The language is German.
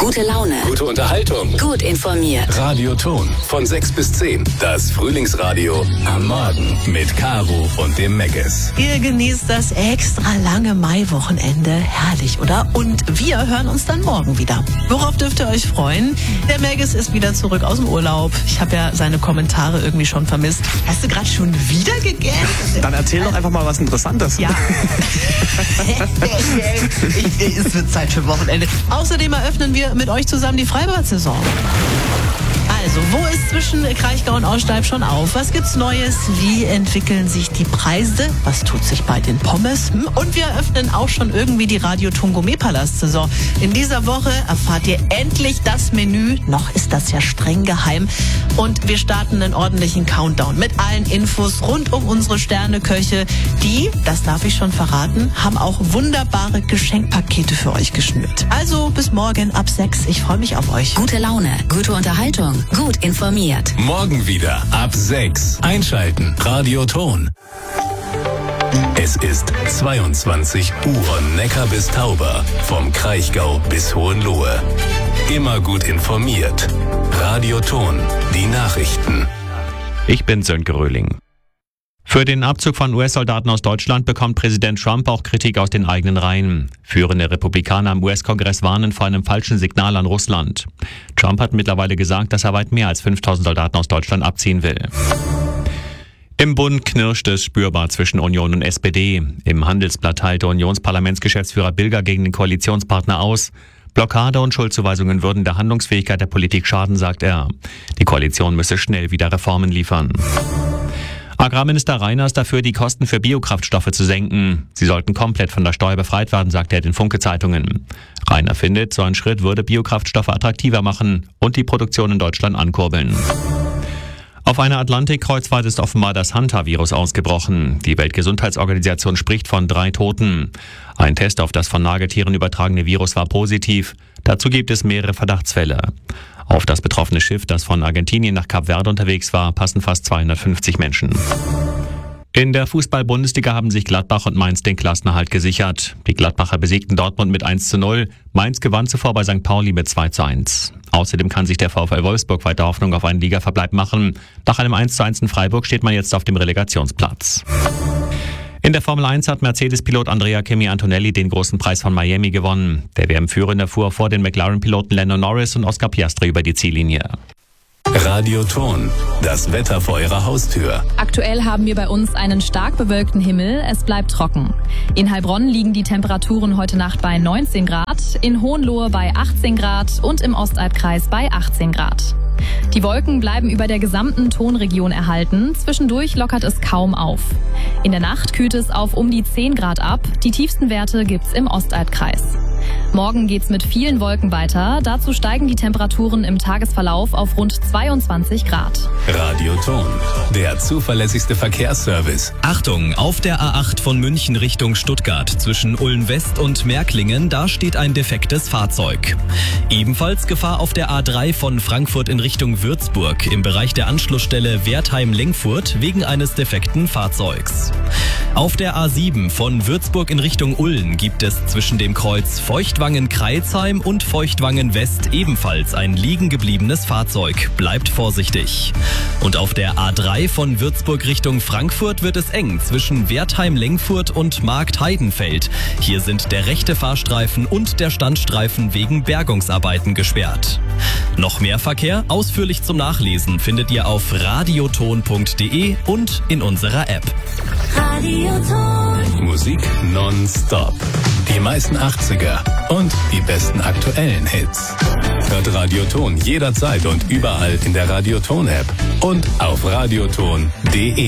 Gute Laune. Gute Unterhaltung. Gut informiert. Radioton von 6 bis 10. Das Frühlingsradio am Morgen mit Caro und dem Meggis. Ihr genießt das extra lange Maiwochenende. Herrlich, oder? Und wir hören uns dann morgen wieder. Worauf dürft ihr euch freuen? Der Meggis ist wieder zurück aus dem Urlaub. Ich habe ja seine Kommentare irgendwie schon vermisst. Hast du gerade schon wieder gegähnt? Dann erzähl doch einfach mal was Interessantes. Ja. Es wird Zeit für Wochenende. Außerdem eröffnen wir mit euch zusammen die Freibad-Saison. Also, wo ist zwischen Kraichgau und Aussteib schon auf? Was gibt's Neues? Wie entwickeln sich die Preise? Was tut sich bei den Pommes? Und wir eröffnen auch schon irgendwie die Radioton Gourmet-Palast-Saison. In dieser Woche erfahrt ihr endlich das Menü. Noch ist das ja streng geheim. Und wir starten einen ordentlichen Countdown mit allen Infos rund um unsere Sterneköche. Die, das darf ich schon verraten, haben auch wunderbare Geschenkpakete für euch geschnürt. Also, bis morgen ab 6. Ich freue mich auf euch. Gute Laune, gute Unterhaltung, gut informiert. Morgen wieder ab 6. Einschalten. Radioton. Es ist 22 Uhr Neckar bis Tauber. Vom Kraichgau bis Hohenlohe. Immer gut informiert. Radioton. Die Nachrichten. Ich bin Sönke Röhling. Für den Abzug von US-Soldaten aus Deutschland bekommt Präsident Trump auch Kritik aus den eigenen Reihen. Führende Republikaner im US-Kongress warnen vor einem falschen Signal an Russland. Trump hat mittlerweile gesagt, dass er weit mehr als 5.000 Soldaten aus Deutschland abziehen will. Im Bund knirscht es spürbar zwischen Union und SPD. Im Handelsblatt teilte Unionsparlamentsgeschäftsführer Bilger gegen den Koalitionspartner aus. Blockade und Schuldzuweisungen würden der Handlungsfähigkeit der Politik schaden, sagt er. Die Koalition müsse schnell wieder Reformen liefern. Agrarminister Reiner ist dafür, die Kosten für Biokraftstoffe zu senken. Sie sollten komplett von der Steuer befreit werden, sagt er den Funke-Zeitungen. Reiner findet, so ein Schritt würde Biokraftstoffe attraktiver machen und die Produktion in Deutschland ankurbeln. Auf einer Atlantikkreuzfahrt ist offenbar das Hanta-Virus ausgebrochen. Die Weltgesundheitsorganisation spricht von 3 Toten. Ein Test auf das von Nagetieren übertragene Virus war positiv. Dazu gibt es mehrere Verdachtsfälle. Auf das betroffene Schiff, das von Argentinien nach Kap Verde unterwegs war, passen fast 250 Menschen. In der Fußball-Bundesliga haben sich Gladbach und Mainz den Klassenerhalt gesichert. Die Gladbacher besiegten Dortmund mit 1:0. Mainz gewann zuvor bei St. Pauli mit 2:1. Außerdem kann sich der VfL Wolfsburg weiter Hoffnung auf einen Ligaverbleib machen. Nach einem 1:1 in Freiburg steht man jetzt auf dem Relegationsplatz. In der Formel 1 hat Mercedes-Pilot Andrea Kimi Antonelli den großen Preis von Miami gewonnen. Der WM-Führende fuhr vor den McLaren-Piloten Lando Norris und Oscar Piastri über die Ziellinie. Radioton. Das Wetter vor Ihrer Haustür. Aktuell haben wir bei uns einen stark bewölkten Himmel. Es bleibt trocken. In Heilbronn liegen die Temperaturen heute Nacht bei 19 Grad, in Hohenlohe bei 18 Grad und im Ostalbkreis bei 18 Grad. Die Wolken bleiben über der gesamten Tonregion erhalten. Zwischendurch lockert es kaum auf. In der Nacht kühlt es auf um die 10 Grad ab. Die tiefsten Werte gibt's im Ostalbkreis. Morgen geht's mit vielen Wolken weiter. Dazu steigen die Temperaturen im Tagesverlauf auf rund 22 Grad. Radioton. Der zuverlässigste Verkehrsservice. Achtung, auf der A8 von München Richtung Stuttgart zwischen Ulm-West und Märklingen, da steht ein defektes Fahrzeug. Ebenfalls Gefahr auf der A3 von Frankfurt in Richtung Würzburg im Bereich der Anschlussstelle Wertheim-Lengfurt wegen eines defekten Fahrzeugs. Auf der A7 von Würzburg in Richtung Ulm gibt es zwischen dem Kreuz Feuchtwangen-Kreilsheim und Feuchtwangen-West ebenfalls ein liegen gebliebenes Fahrzeug. Bleibt vorsichtig. Und auf der A3 von Würzburg Richtung Frankfurt wird es eng zwischen Wertheim-Lengfurt und Markt-Heidenfeld. Hier sind der rechte Fahrstreifen und der Standstreifen wegen Bergungsarbeiten gesperrt. Noch mehr Verkehr ausführlich zum Nachlesen findet ihr auf radioton.de und in unserer App. Radioton. Musik nonstop. Die meisten 80er und die besten aktuellen Hits. Hört Radioton jederzeit und überall in der Radioton-App und auf radioton.de.